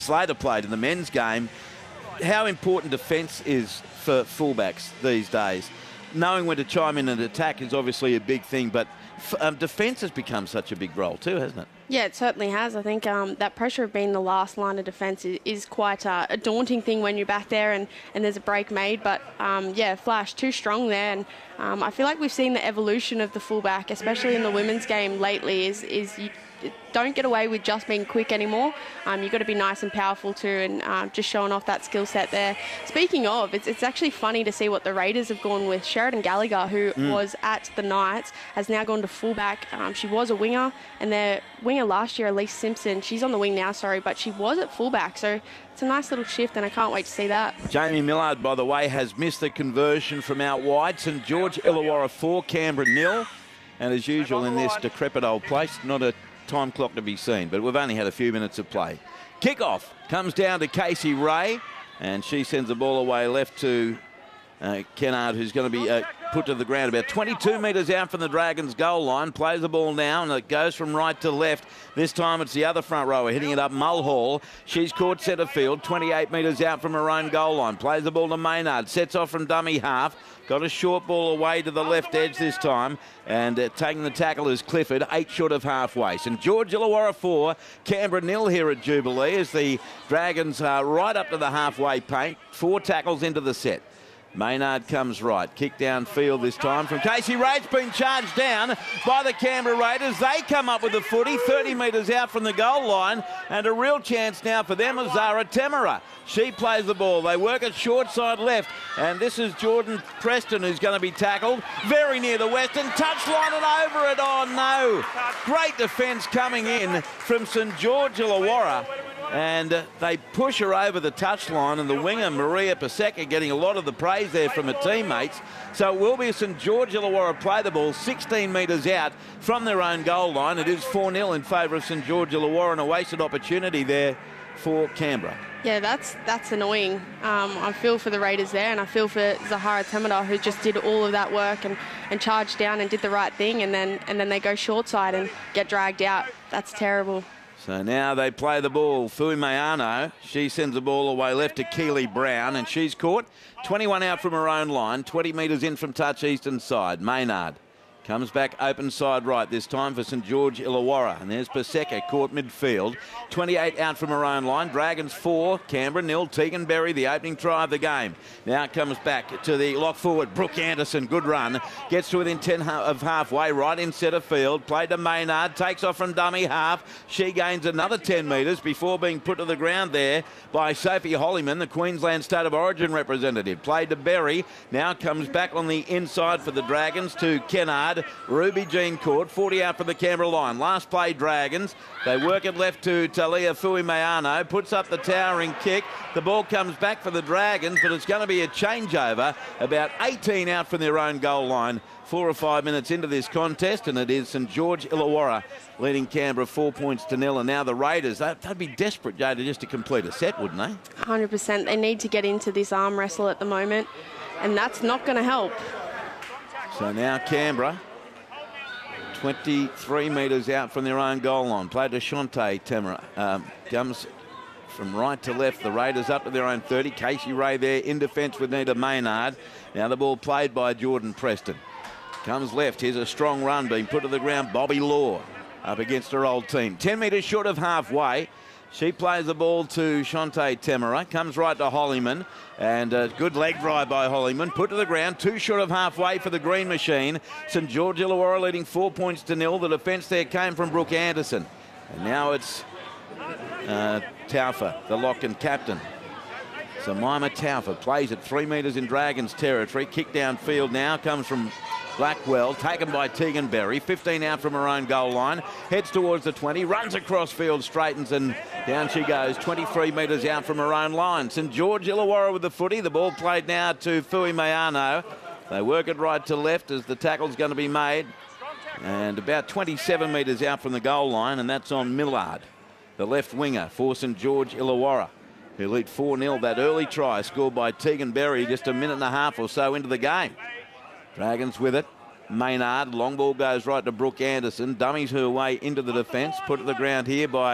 Slater played in the men's game. How important defence is for fullbacks these days. Knowing when to chime in and attack is obviously a big thing, but defence has become such a big role too, hasn't it? Yeah, it certainly has. I think that pressure of being the last line of defence is quite a daunting thing when you're back there and there's a break made. But, yeah, Flash, too strong there. And I feel like we've seen the evolution of the fullback, especially in the women's game lately, is you don't get away with just being quick anymore. You've got to be nice and powerful too, and just showing off that skill set there. Speaking of, it's actually funny to see what the Raiders have gone with. Sheridan Gallagher, who was at the Knights, has now gone to fullback. She was a winger, and their winger last year, Elise Simpson, she's on the wing now, but she was at fullback. So it's a nice little shift, and I can't wait to see that. Jamie Millard, by the way, has missed the conversion from out wide. St George Illawarra 4, Canberra 0. And as usual in this decrepit old place, not a time clock to be seen, but we've only had a few minutes of play. Kickoff comes down to Casey Ray, and she sends the ball away left to Kennard, who's going to be put to the ground about 22 metres out from the Dragons' goal line. Plays the ball now, and it goes from right to left. This time it's the other front rower hitting it up, Mulhall. She's caught centre field, 28 metres out from her own goal line. Plays the ball to Maynard, sets off from dummy half. Got a short ball away to the left edge this time, and taking the tackle is Clifford, 8 short of halfway. St George Illawarra 4, Canberra 0 here at Jubilee as the Dragons are right up to the halfway paint. 4 tackles into the set. Maynard comes right. Kick downfield this time from Casey Ray. It's been charged down by the Canberra Raiders. They come up with the footy 30 metres out from the goal line, and a real chance now for them is Zara Temera. She plays the ball. They work it short side left, and this is Jordan Preston who's going to be tackled very near the western touchline and over it. Oh no! Great defence coming in from St George Illawarra. And they push her over the touchline, and the winger, Maria Paseka, getting a lot of the praise there from her teammates. So it will be St George Illawarra play the ball 16 metres out from their own goal line. It is 4-0 in favour of St George Illawarra, and a wasted opportunity there for Canberra. Yeah, that's annoying. I feel for the Raiders there, and I feel for Zahara Temera, who just did all of that work and charged down and did the right thing, and then they go short side and get dragged out. That's terrible. So now they play the ball. Fui Mayano, she sends the ball away left to Keely Brown, and she's caught 21 out from her own line, 20 metres in from touch eastern side. Maynard comes back open side right this time for St George Illawarra. And there's Paseka caught midfield. 28 out from her own line. Dragons 4, Canberra 0. Tegan Berry, the opening try of the game. Now it comes back to the lock forward. Brooke Anderson, good run. Gets to within 10 of halfway, right in centre field. Played to Maynard, takes off from dummy half. She gains another 10 metres before being put to the ground there by Sophie Hollyman, the Queensland State of Origin representative. Played to Berry. Now comes back on the inside for the Dragons to Kennard. Ruby Jean caught, 40 out from the Canberra line. Last play, Dragons. They work it left to Talia Fui Mayano. Puts up the towering kick. The ball comes back for the Dragons, but it's going to be a changeover. About 18 out from their own goal line. 4 or 5 minutes into this contest, and it is St George Illawarra leading Canberra 4 points to 0. And now the Raiders, they'd be desperate, Jada, just to complete a set, wouldn't they? 100%. They need to get into this arm wrestle at the moment, and that's not going to help. So now Canberra, 23 metres out from their own goal line. Played to Shante Temera. Comes from right to left. The Raiders up to their own 30. Casey Ray there in defence with Nita Maynard. Now the ball played by Jordan Preston. Comes left. Here's a strong run being put to the ground. Bobby Law up against her old team. 10 metres short of halfway. She plays the ball to Shante Temera. Comes right to Hollyman. And a good leg drive by Hollyman. Put to the ground. 2 short of halfway for the Green Machine. St George Illawarra leading 4 points to 0. The defence there came from Brooke Anderson. And now it's Taufa, the lock and captain. So Mima Taufa plays it 3 metres in Dragons territory. Kick downfield now comes from Blackwell, taken by Tegan Berry, 15 out from her own goal line, heads towards the 20, runs across field, straightens, and down she goes, 23 metres out from her own line. St George Illawarra with the footy, the ball played now to Fui Mayano. They work it right to left as the tackle's going to be made, and about 27 metres out from the goal line, and that's on Millard, the left winger for St George Illawarra, who lead 4-0. That early try scored by Tegan Berry just a minute and a half or so into the game. Dragons with it. Maynard, long ball goes right to Brooke Anderson, dummies her way into the defence, put to the ground here by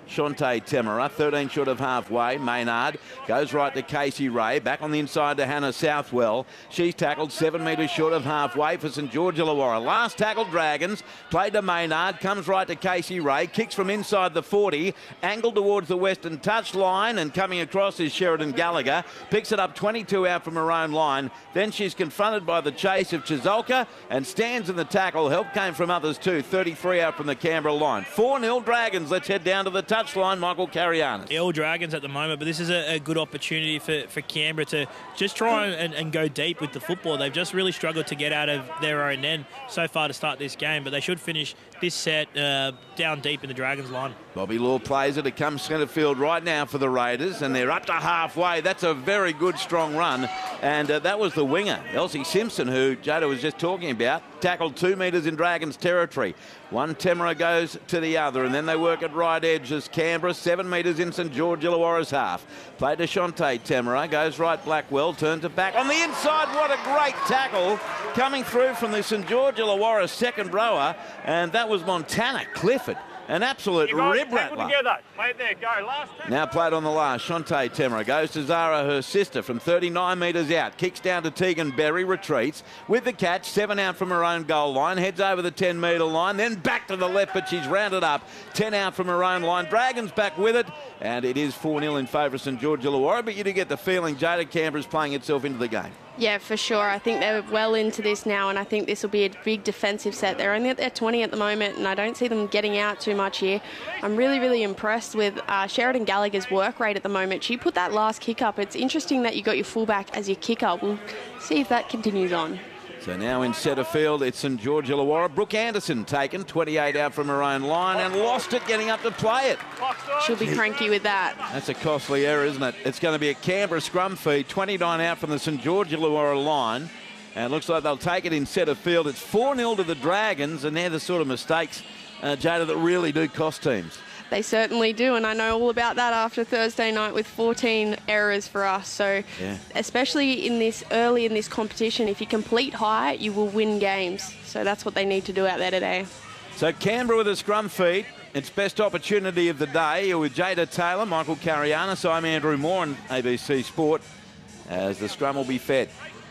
Shante Temera, 13 short of halfway. Maynard goes right to Casey Ray. Back on the inside to Hannah Southwell. She's tackled 7 metres short of halfway for St George Illawarra. Last tackle, Dragons. Played to Maynard. Comes right to Casey Ray. Kicks from inside the 40. Angled towards the western touch line. And coming across is Sheridan Gallagher. Picks it up 22 out from her own line. Then she's confronted by the chase of Chizolka and stands in the tackle. Help came from others too. 33 out from the Canberra line. 4-0 Dragons. Let's head down to the touchline. Michael Carianis. All Dragons at the moment, but this is a good opportunity for Canberra to just try and go deep with the football. They've just really struggled to get out of their own end so far to start this game, but they should finish this set down deep in the Dragons line. Bobby Law plays it. It comes centre field right now for the Raiders, and they're up to halfway. That's a very good, strong run, and that was the winger, Elsie Simpson, who Jada was just talking about, tackled 2 metres in Dragons territory. One Temera goes to the other, and then they work at right edge as Canberra, 7 metres in St George Illawarra's half. Play to Shante Temera, goes right Blackwell, turns it back on the inside. What a great tackle coming through from the St George Illawarra second rower, and that was Montana Clifford. An absolute rib rattler. Wait there, go. Last now played on the last. Shante Temera goes to Zara, her sister, from 39 metres out. Kicks down to Tegan Berry, retreats with the catch. 7 out from her own goal line. Heads over the 10-metre line, then back to the left, but she's rounded up. 10 out from her own line. Dragons back with it, and it is 4-0 in favour of St George Illawarra, but you do get the feeling Jada Canberra's playing itself into the game. Yeah, for sure. I think they're well into this now, and I think this will be a big defensive set. They're only at their 20 at the moment, and I don't see them getting out too much here. I'm really, really impressed with Sheridan Gallagher's work rate at the moment. She put that last kick up. It's interesting that you got your fullback as your kicker. We'll see if that continues on. So now in centre field, it's St George Illawarra. Brooke Anderson taken, 28 out from her own line, and lost it getting up to play it. She'll be cranky with that. That's a costly error, isn't it? It's going to be a Canberra scrum feed, 29 out from the St George Illawarra line. And it looks like they'll take it in centre field. It's 4-0 to the Dragons, and they're the sort of mistakes, Jada, that really do cost teams. They certainly do, and I know all about that after Thursday night with 14 errors for us. So especially in this early in this competition, if you complete high, you will win games. So that's what they need to do out there today. So Canberra with a scrum feed. Its best opportunity of the day. With Jada Taylor, Michael Carianis, I'm Andrew Moore on ABC Sport as the scrum will be fed.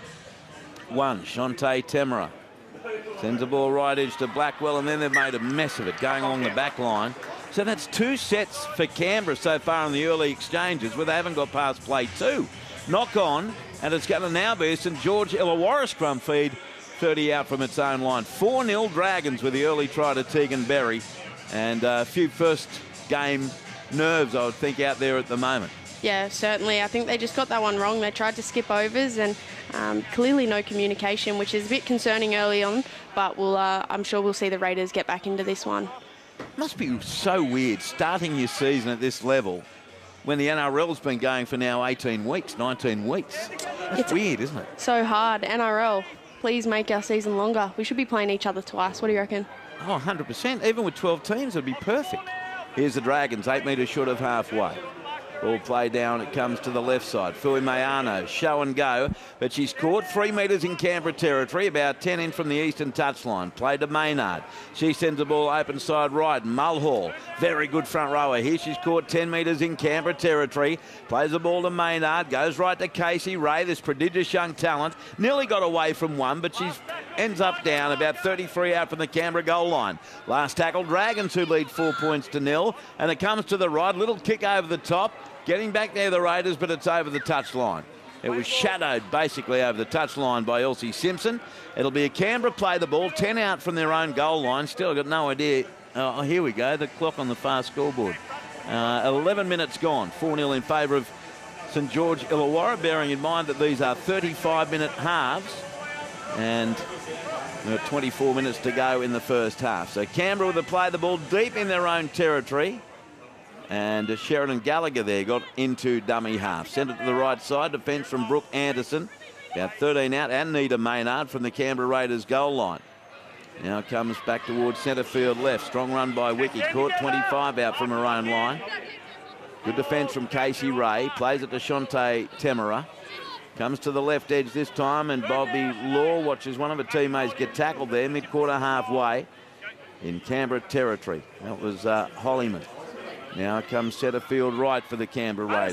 1, Shante Temera. Sends the ball right edge to Blackwell, and then they've made a mess of it going along the back line. So that's 2 sets for Canberra so far in the early exchanges, where they haven't got past play 2. Knock on, and it's going to now be a St George Illawarra scrum feed, 30 out from its own line. 4-0 Dragons with the early try to Tegan Berry, and a few first game nerves, I would think, out there at the moment. Yeah, certainly. I think they just got that one wrong. They tried to skip overs, and clearly no communication, which is a bit concerning early on, but I'm sure we'll see the Raiders get back into this one. Must be so weird starting your season at this level when the NRL's been going for now 18 weeks, 19 weeks. It's weird, isn't it? So hard. NRL, please make our season longer. We should be playing each other twice. What do you reckon? Oh, 100%. Even with 12 teams, it'd be perfect. Here's the Dragons, 8 metres short of halfway. Ball play down, it comes to the left side. Fui Mayano, show and go, but she's caught 3 metres in Canberra territory, about 10 in from the eastern touchline. Play to Maynard. She sends the ball open side right. Mulhall, very good front rower here. She's caught 10 metres in Canberra territory. Plays the ball to Maynard, goes right to Casey Ray, this prodigious young talent. Nearly got away from one, but she ends up down about 33 out from the Canberra goal line. Last tackle, Dragons, who lead 4 points to 0, and it comes to the right. Little kick over the top. Getting back there, the Raiders, but it's over the touchline. It was shadowed basically over the touchline by Elsie Simpson. It'll be a Canberra play the ball, 10 out from their own goal line. Still got no idea. Oh, here we go, the clock on the far scoreboard. 11 minutes gone, 4-0 in favour of St George Illawarra, bearing in mind that these are 35-minute halves, and there are 24 minutes to go in the first half. So Canberra with the play the ball deep in their own territory. And Sheridan Gallagher there got into dummy half. Sent it to the right side. Defence from Brooke Anderson. About 13 out. And Nita Maynard from the Canberra Raiders goal line. Now comes back towards centre field left. Strong run by Wiki. Caught 25 out from her own line. Good defence from Casey Ray. Plays it to Shante Temera. Comes to the left edge this time. And Bobby Law watches one of her teammates get tackled there. Mid-quarter halfway in Canberra territory. That was Hollyman. Now comes Setterfield right for the Canberra Raiders.